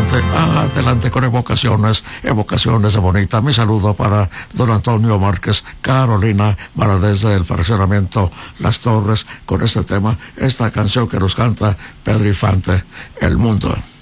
adelante con evocaciones de Bonita. Mi saludo para don Antonio Márquez, Carolina, para desde el fraccionamiento Las Torres, con este tema, esta canción que nos canta Pedro Infante, El Mundo.